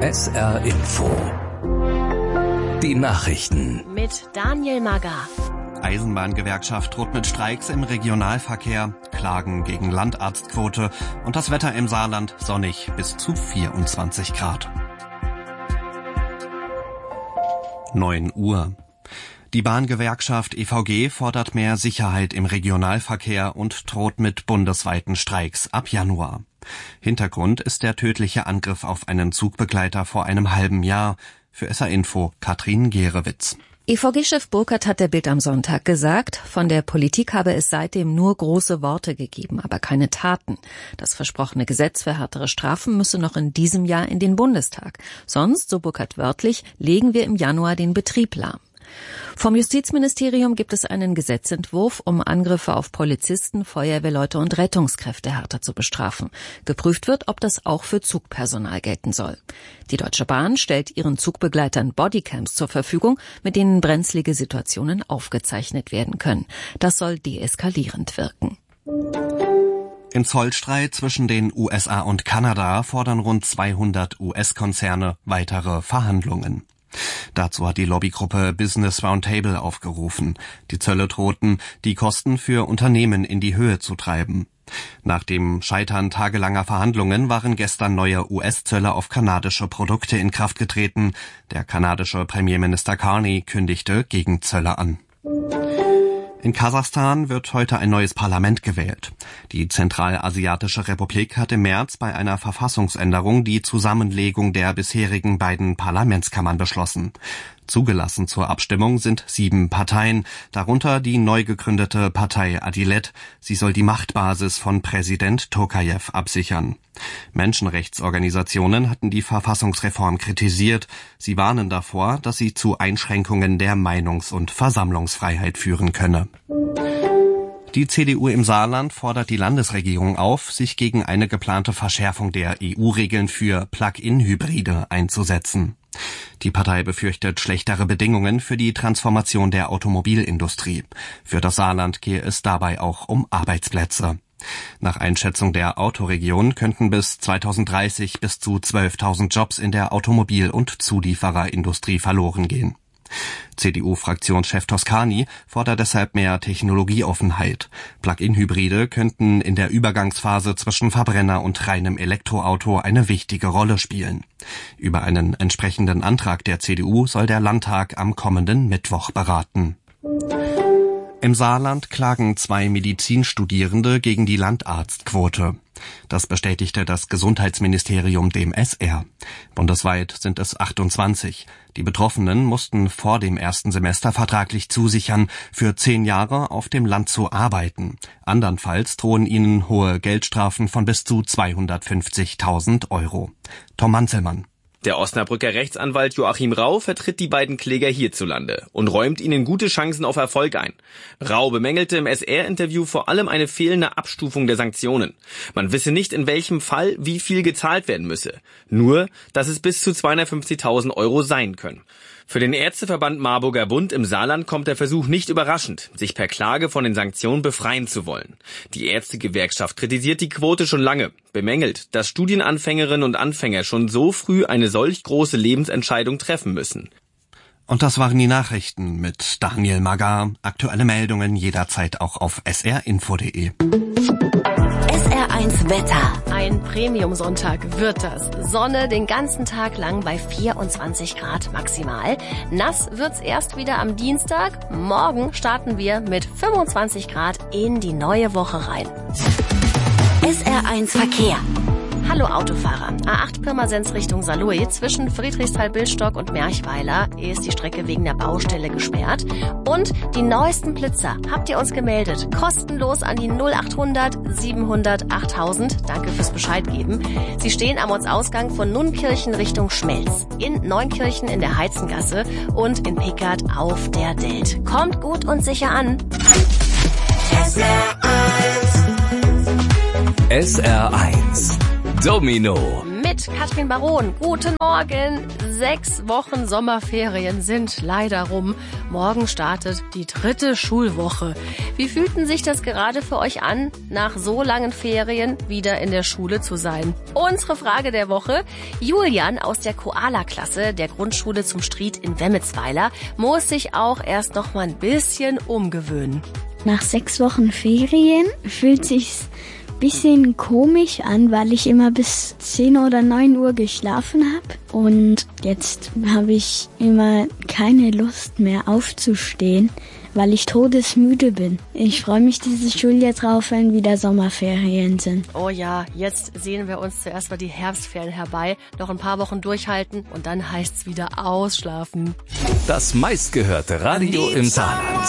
SR Info. Die Nachrichten. Mit Daniel Magar. Eisenbahngewerkschaft droht mit Streiks im Regionalverkehr, Klagen gegen Landarztquote und das Wetter im Saarland sonnig bis zu 24 Grad. 9 Uhr. Die Bahngewerkschaft EVG fordert mehr Sicherheit im Regionalverkehr und droht mit bundesweiten Streiks ab Januar. Hintergrund ist der tödliche Angriff auf einen Zugbegleiter vor einem halben Jahr. Für SR Info Katrin Gerewitz. EVG-Chef Burkhardt hat der Bild am Sonntag gesagt, von der Politik habe es seitdem nur große Worte gegeben, aber keine Taten. Das versprochene Gesetz für härtere Strafen müsse noch in diesem Jahr in den Bundestag. Sonst, so Burkhardt wörtlich, legen wir im Januar den Betrieb lahm. Vom Justizministerium gibt es einen Gesetzentwurf, um Angriffe auf Polizisten, Feuerwehrleute und Rettungskräfte härter zu bestrafen. Geprüft wird, ob das auch für Zugpersonal gelten soll. Die Deutsche Bahn stellt ihren Zugbegleitern Bodycams zur Verfügung, mit denen brenzlige Situationen aufgezeichnet werden können. Das soll deeskalierend wirken. Im Zollstreit zwischen den USA und Kanada fordern rund 200 US-Konzerne weitere Verhandlungen. Dazu hat die Lobbygruppe Business Roundtable aufgerufen. Die Zölle drohten, die Kosten für Unternehmen in die Höhe zu treiben. Nach dem Scheitern tagelanger Verhandlungen waren gestern neue US-Zölle auf kanadische Produkte in Kraft getreten. Der kanadische Premierminister Carney kündigte Gegenzölle an. In Kasachstan wird heute ein neues Parlament gewählt. Die Zentralasiatische Republik hat im März bei einer Verfassungsänderung die Zusammenlegung der bisherigen beiden Parlamentskammern beschlossen. Zugelassen zur Abstimmung sind 7 Parteien, darunter die neu gegründete Partei Adilet. Sie soll die Machtbasis von Präsident Tokajew absichern. Menschenrechtsorganisationen hatten die Verfassungsreform kritisiert. Sie warnen davor, dass sie zu Einschränkungen der Meinungs- und Versammlungsfreiheit führen könne. Die CDU im Saarland fordert die Landesregierung auf, sich gegen eine geplante Verschärfung der EU-Regeln für Plug-in-Hybride einzusetzen. Die Partei befürchtet schlechtere Bedingungen für die Transformation der Automobilindustrie. Für das Saarland gehe es dabei auch um Arbeitsplätze. Nach Einschätzung der Autoregion könnten bis 2030 bis zu 12.000 Jobs in der Automobil- und Zuliefererindustrie verloren gehen. CDU-Fraktionschef Toscani fordert deshalb mehr Technologieoffenheit. Plug-in-Hybride könnten in der Übergangsphase zwischen Verbrenner und reinem Elektroauto eine wichtige Rolle spielen. Über einen entsprechenden Antrag der CDU soll der Landtag am kommenden Mittwoch beraten. Im Saarland klagen 2 Medizinstudierende gegen die Landarztquote. Das bestätigte das Gesundheitsministerium dem SR. Bundesweit sind es 28. Die Betroffenen mussten vor dem ersten Semester vertraglich zusichern, für 10 Jahre auf dem Land zu arbeiten. Andernfalls drohen ihnen hohe Geldstrafen von bis zu 250.000 €. Tom Manzelmann. Der Osnabrücker Rechtsanwalt Joachim Rau vertritt die beiden Kläger hierzulande und räumt ihnen gute Chancen auf Erfolg ein. Rau bemängelte im SR-Interview vor allem eine fehlende Abstufung der Sanktionen. Man wisse nicht, in welchem Fall wie viel gezahlt werden müsse. Nur, dass es bis zu 250.000 € sein können. Für den Ärzteverband Marburger Bund im Saarland kommt der Versuch nicht überraschend, sich per Klage von den Sanktionen befreien zu wollen. Die Ärztegewerkschaft kritisiert die Quote schon lange, bemängelt, dass Studienanfängerinnen und Anfänger schon so früh eine solch große Lebensentscheidung treffen müssen. Und das waren die Nachrichten mit Daniel Magar. Aktuelle Meldungen jederzeit auch auf srinfo.de. SR1 Wetter. Ein Premium-Sonntag wird das. Sonne den ganzen Tag lang bei 24 Grad maximal. Nass wird's erst wieder am Dienstag. Morgen starten wir mit 25 Grad in die neue Woche rein. SR1 Verkehr. Hallo Autofahrer. A8 Pirmasens Richtung Saarlouis. Zwischen Friedrichsthal-Billstock und Merchweiler ist die Strecke wegen der Baustelle gesperrt. Und die neuesten Blitzer habt ihr uns gemeldet. Kostenlos an die 0800 700 8000. Danke fürs Bescheid geben. Sie stehen am Ortsausgang von Nunnkirchen Richtung Schmelz. In Neunkirchen in der Heizengasse und in Pickert auf der Delt. Kommt gut und sicher an. SR1 Domino Mit mit Katrin Baron. Guten Morgen. 6 Wochen Sommerferien sind leider rum. Morgen startet die 3. Schulwoche. Wie fühlten sich das gerade für euch an, nach so langen Ferien wieder in der Schule zu sein? Unsere Frage der Woche. Julian aus der Koala-Klasse der Grundschule zum Stried in Wemmelsweiler muss sich auch erst noch mal ein bisschen umgewöhnen. Nach 6 Wochen Ferien fühlt sich's bisschen komisch an, weil ich immer bis 10 oder 9 Uhr geschlafen habe. Und jetzt habe ich immer keine Lust mehr aufzustehen, weil ich todesmüde bin. Ich freue mich dieses Schuljahr drauf, wenn wieder Sommerferien sind. Oh ja, jetzt sehen wir uns zuerst mal die Herbstferien herbei. Noch ein paar Wochen durchhalten und dann heißt's wieder ausschlafen. Das meistgehörte Radio im Saarland.